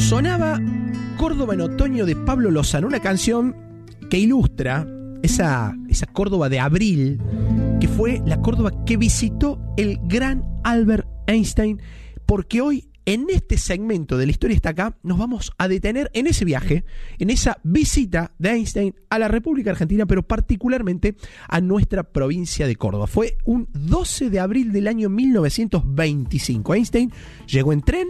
Sonaba Córdoba en otoño de Pablo Lozano, una canción que ilustra esa Córdoba de abril, que fue la Córdoba que visitó el gran Albert Einstein, porque hoy en este segmento de La Historia Está Acá nos vamos a detener en ese viaje, en esa visita de Einstein a la República Argentina, pero particularmente a nuestra provincia de Córdoba. Fue un 12 de abril del año 1925. Einstein llegó en tren,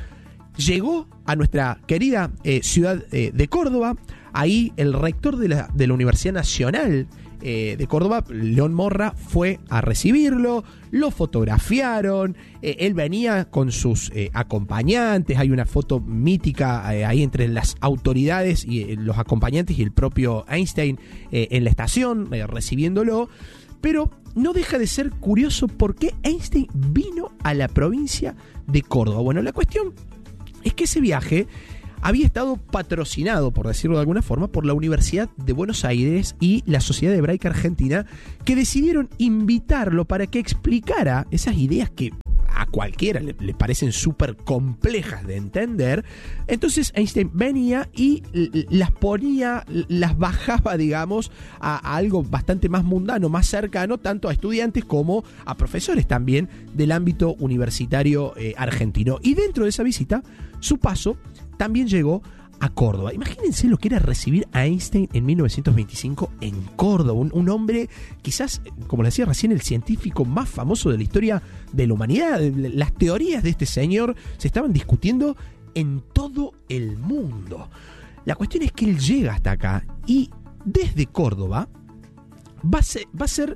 llegó a nuestra querida ciudad de Córdoba. Ahí el rector de la Universidad Nacional de Córdoba, León Morra, fue a recibirlo, lo fotografiaron, él venía con sus acompañantes, hay una foto mítica ahí entre las autoridades y los acompañantes y el propio Einstein en la estación recibiéndolo, pero no deja de ser curioso por qué Einstein vino a la provincia de Córdoba. Bueno, la cuestión es que ese viaje había estado patrocinado, por decirlo de alguna forma, por la Universidad de Buenos Aires y la Sociedad Hebraica Argentina, que decidieron invitarlo para que explicara esas ideas que a cualquiera le parecen súper complejas de entender. Entonces Einstein venía y las ponía, las bajaba, digamos, a algo bastante más mundano, más cercano, tanto a estudiantes como a profesores también del ámbito universitario argentino. Y dentro de esa visita, su paso también llegó a Córdoba. Imagínense lo que era recibir a Einstein en 1925 en Córdoba. Un hombre, quizás, como le decía recién, el científico más famoso de la historia de la humanidad. Las teorías de este señor se estaban discutiendo en todo el mundo. La cuestión es que él llega hasta acá y desde Córdoba va a ser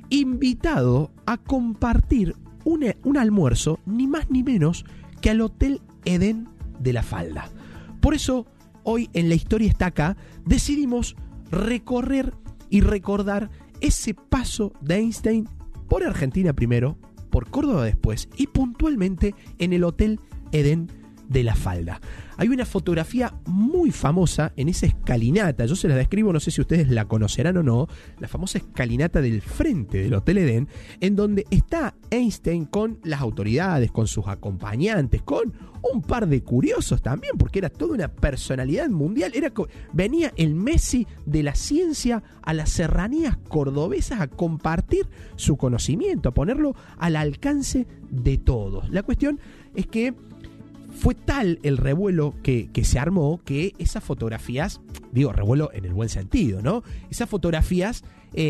invitado a compartir un almuerzo, ni más ni menos que al Hotel Edén de la Falda. Por eso, hoy en La Historia Está Acá, decidimos recorrer y recordar ese paso de Einstein por Argentina primero, por Córdoba después y puntualmente en el Hotel Edén de la Falda. Hay una fotografía muy famosa en esa escalinata, yo se la describo, no sé si ustedes la conocerán o no, la famosa escalinata del frente del Hotel Edén, en donde está Einstein con las autoridades, con sus acompañantes, con un par de curiosos también, porque era toda una personalidad mundial. Venía el Messi de la ciencia a las serranías cordobesas a compartir su conocimiento, a ponerlo al alcance de todos. La cuestión es que fue tal el revuelo que se armó que esas fotografías, digo revuelo en el buen sentido, ¿no? Esas fotografías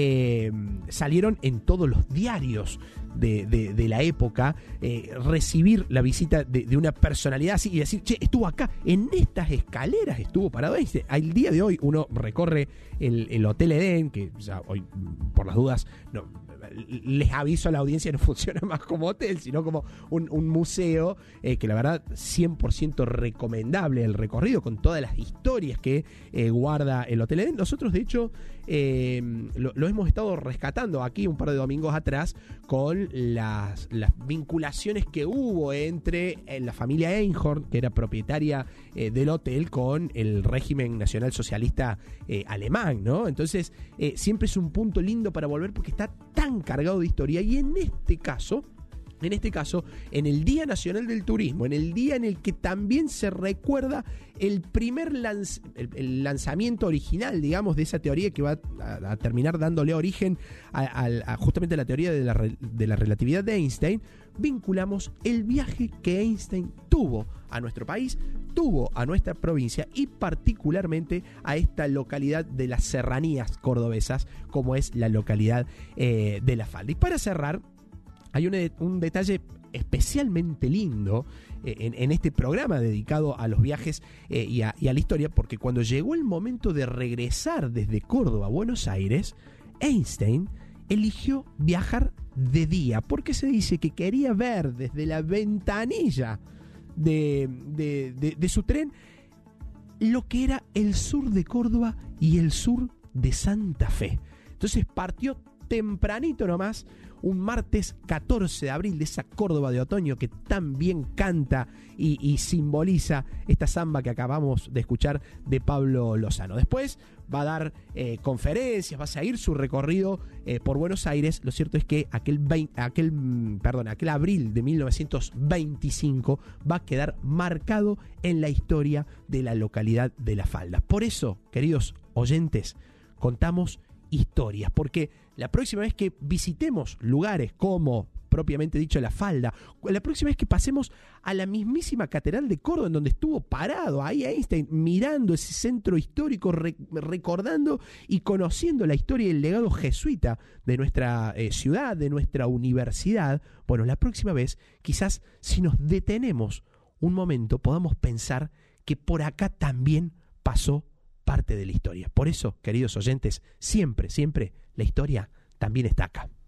salieron en todos los diarios de la época. Recibir la visita de una personalidad así y decir, che, estuvo acá, en estas escaleras estuvo parado. Al día de hoy uno recorre el Hotel Edén, que ya hoy, por las dudas, no, les aviso a la audiencia, no funciona más como hotel, sino como un museo, que la verdad 100% recomendable el recorrido, con todas las historias que guarda el Hotel Edén. Nosotros, de hecho, lo hemos estado rescatando aquí un par de domingos atrás con las vinculaciones que hubo entre la familia Einhorn, que era propietaria del hotel, con el régimen nacional socialista alemán, ¿no? Entonces, siempre es un punto lindo para volver porque está tan cargado de historia. Y en este caso, en el Día Nacional del Turismo, en el día en el que también se recuerda el primer el lanzamiento original, digamos, de esa teoría que va a terminar dándole origen a justamente la teoría de la relatividad de Einstein, vinculamos el viaje que Einstein tuvo a nuestro país, tuvo a nuestra provincia y particularmente a esta localidad de las serranías cordobesas, como es la localidad de La Falda. Y para cerrar, hay un detalle especialmente lindo en este programa dedicado a los viajes y a la historia, porque cuando llegó el momento de regresar desde Córdoba a Buenos Aires, Einstein eligió viajar de día, porque se dice que quería ver desde la ventanilla de su tren lo que era el sur de Córdoba y el sur de Santa Fe. Entonces partió tempranito nomás, un martes 14 de abril de esa Córdoba de otoño que tan bien canta y simboliza esta samba que acabamos de escuchar de Pablo Lozano. Después va a dar conferencias, va a seguir su recorrido por Buenos Aires. Lo cierto es que aquel abril de 1925 va a quedar marcado en la historia de la localidad de La Falda. Por eso, queridos oyentes, contamos historias, porque la próxima vez que visitemos lugares como propiamente dicho La Falda, la próxima vez que pasemos a la mismísima Catedral de Córdoba, en donde estuvo parado ahí Einstein, mirando ese centro histórico, recordando y conociendo la historia y el legado jesuita de nuestra ciudad, de nuestra universidad, bueno, la próxima vez, quizás si nos detenemos un momento, podamos pensar que por acá también pasó parte de la historia. Por eso, queridos oyentes, siempre, siempre la historia también está acá.